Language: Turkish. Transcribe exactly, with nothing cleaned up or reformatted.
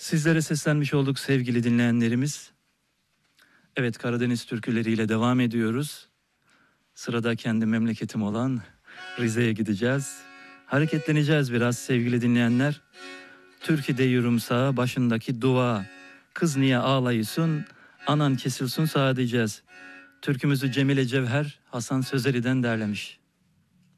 Sizlere seslenmiş olduk sevgili dinleyenlerimiz. Evet, Karadeniz türküleriyle devam ediyoruz. Sırada kendi memleketim olan Rize'ye gideceğiz. Hareketleneceğiz biraz sevgili dinleyenler. Türküde yürüm sağa, başındaki dua. Kız niye ağlayısın, anan kesilsin sağa diyeceğiz. Türkümüzü Cemile Cevher Hasan Sözeri'den derlemiş.